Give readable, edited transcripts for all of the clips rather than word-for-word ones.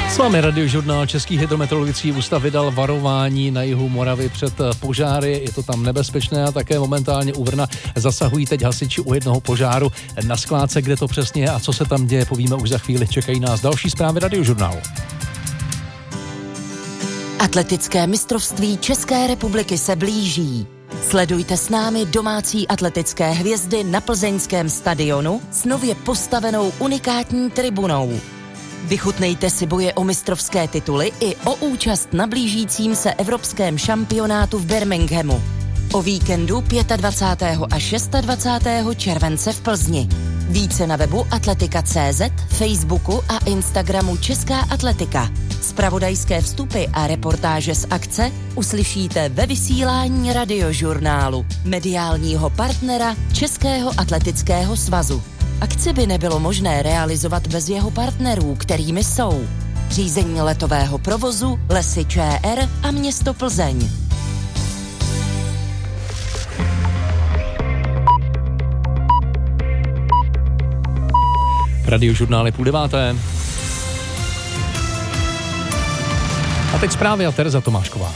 S vámi Radiožurnál. Český hydrometeorologický ústav vydal varování na jihu Moravy před požáry. Je to tam nebezpečné a také momentálně u Brna zasahují teď hasiči u jednoho požáru na skládce, kde to přesně je a co se tam děje, povíme už za chvíli. Čekají nás další zprávy Radiožurnálu. Atletické mistrovství České republiky se blíží. Sledujte s námi domácí atletické hvězdy na plzeňském stadionu s nově postavenou unikátní tribunou. Vychutnejte si boje o mistrovské tituly i o účast na blížícím se evropském šampionátu v Birminghamu. O víkendu 25. a 26. července v Plzni. Více na webu atletika.cz, Facebooku a Instagramu Česká atletika. Zpravodajské vstupy a reportáže z akce uslyšíte ve vysílání Radiožurnálu, mediálního partnera Českého atletického svazu. Akci by nebylo možné realizovat bez jeho partnerů, kterými jsou řízení letového provozu, Lesy ČR a město Plzeň. Radiožurnál je 8:30. A teď zprávy a Tereza Tomášková.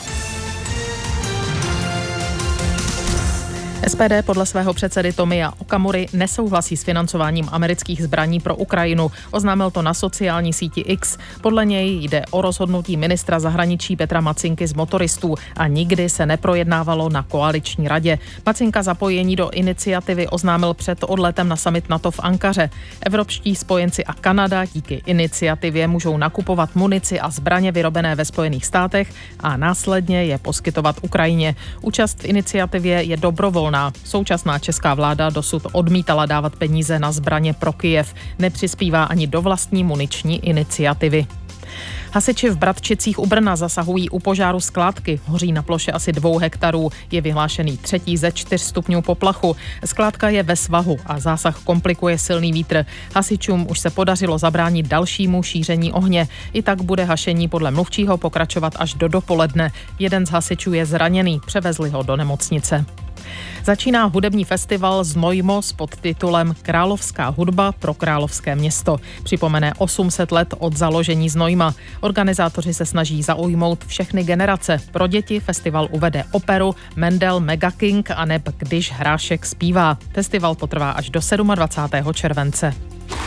SPD podle svého předsedy Tomia Okamury nesouhlasí s financováním amerických zbraní pro Ukrajinu. Oznámil to na sociální síti X. Podle něj jde o rozhodnutí ministra zahraničí Petra Macinky z motoristů a nikdy se neprojednávalo na koaliční radě. Macinka zapojení do iniciativy oznámil před odletem na summit NATO v Ankaře. Evropští spojenci a Kanada díky iniciativě můžou nakupovat munici a zbraně vyrobené ve Spojených státech a následně je poskytovat Ukrajině. Účast v iniciativě je dobrovolná. Současná česká vláda dosud odmítala dávat peníze na zbraně pro Kyjev. Nepřispívá ani do vlastní muniční iniciativy. Hasiči v Bratčicích u Brna zasahují u požáru skládky. Hoří na ploše asi 2 hektarů. Je vyhlášený 3. ze 4 stupňů poplachu. Skládka je ve svahu a zásah komplikuje silný vítr. Hasičům už se podařilo zabránit dalšímu šíření ohně. I tak bude hašení podle mluvčího pokračovat až do dopoledne. Jeden z hasičů je zraněný, převezli ho do nemocnice. Začíná hudební festival Znojmo s podtitulem Královská hudba pro královské město. Připomene 800 let od založení Znojma. Organizátoři se snaží zaujmout všechny generace. Pro děti festival uvede operu Mendel Mega King a neb Když hrášek zpívá. Festival potrvá až do 27. července.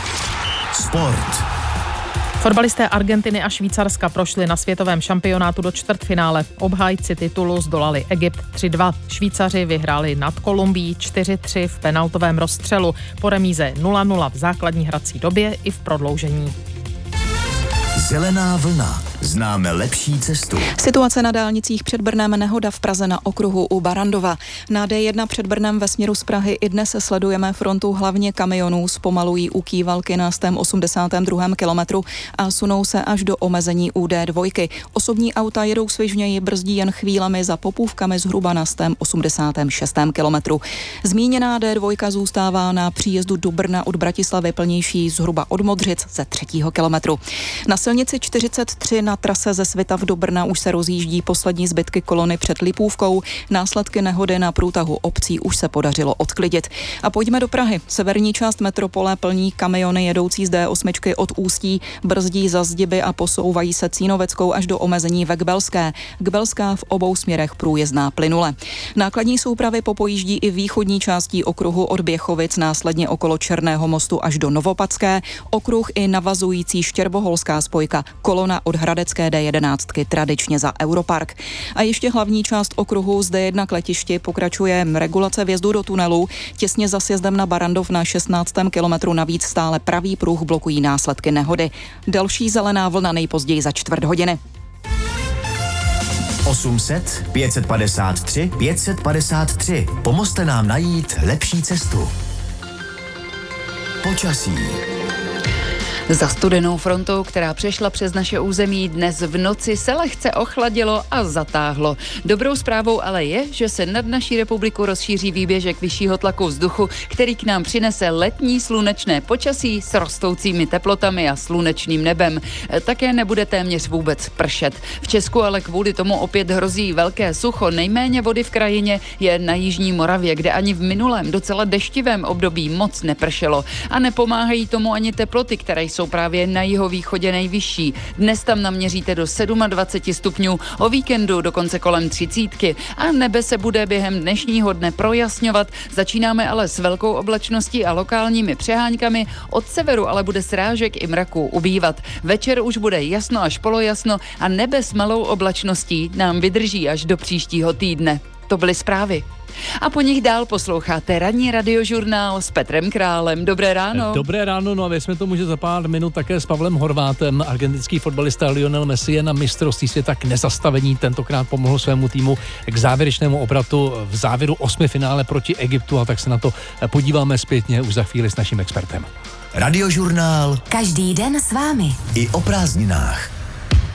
Sport. Fotbalisté Argentiny a Švýcarska prošli na světovém šampionátu do čtvrtfinále. Obhájci titulu zdolali Egypt 3-2. Švýcaři vyhráli nad Kolumbií 4-3 v penaltovém rozstřelu. Po remíze 0-0 v základní hrací době i v prodloužení. Zelená vlna. Známe lepší cestu. Situace na dálnicích před Brnem, nehoda v Praze na okruhu u Barrandova. Na D1 před Brnem ve směru z Prahy i dnes sledujeme frontu hlavně kamionů. Zpomalují u Kývalky na 182. kilometru a sunou se až do omezení u D2. Osobní auta jedou svižněji, brzdí jen chvílemi za Popůvkami zhruba na 186. kilometru. Zmíněná D2 zůstává na příjezdu do Brna od Bratislavy plnější zhruba od Modřic ze 3. kilometru. Na silnici 43 na trase ze Svitav do Brna už se rozjíždí poslední zbytky kolony před Lipůvkou. Následky nehody na průtahu obcí už se podařilo odklidit. A pojďme do Prahy. Severní část metropole plní kamiony jedoucí z D8 od Ústí, brzdí za Zdiby a posouvají se Cínoveckou až do omezení ve Gbelské. Gbelská v obou směrech průjezdná plynule. Nákladní soupravy popojíždí i východní částí okruhu od Běchovic, následně okolo Černého mostu až do Novopadské. Okruh i navazující štěrboholská spojka, kolona od Hradecké D11 tradičně za Europark. A ještě hlavní část okruhu z D1 k letišti pokračuje regulace vjezdu do tunelu. Těsně za sjezdem na Barrandov na 16. kilometru navíc stále pravý pruh blokují následky nehody. Další zelená vlna nejpozději za čtvrt hodiny. 800 553 553. Pomozte nám najít lepší cestu. Počasí. Za studenou frontou, která přešla přes naše území, dnes v noci se lehce ochladilo a zatáhlo. Dobrou zprávou ale je, že se nad naší republiku rozšíří výběžek vyššího tlaku vzduchu, který k nám přinese letní slunečné počasí s rostoucími teplotami a slunečným nebem. Také nebude téměř vůbec pršet. V Česku ale kvůli tomu opět hrozí velké sucho. Nejméně vody v krajině je na jižní Moravě, kde ani v minulém docela deštivém období moc nepršelo. A nepomáhají tomu ani teploty, které jsou jsou právě na jihovýchodě nejvyšší. Dnes tam naměříte do 27 stupňů, o víkendu dokonce kolem 30 a nebe se bude během dnešního dne projasňovat. Začínáme ale s velkou oblačností a lokálními přeháňkami. Od severu ale bude srážek i mraků ubývat. Večer už bude jasno až polojasno a nebe s malou oblačností nám vydrží až do příštího týdne. To byly zprávy. A po nich dál posloucháte ranní radiožurnál s Petrem Králem. Dobré ráno. Dobré ráno, no a věřme tomu, že za pár minut také s Pavlem Horvátem. Argentinský fotbalista Lionel Messi je na mistrovství světa k nezastavení. Tentokrát pomohl svému týmu k závěrečnému obratu v závěru 8. finále proti Egyptu, a tak se na to podíváme zpětně už za chvíli s naším expertem. Radiožurnál Každý den s vámi. i o prázdninách.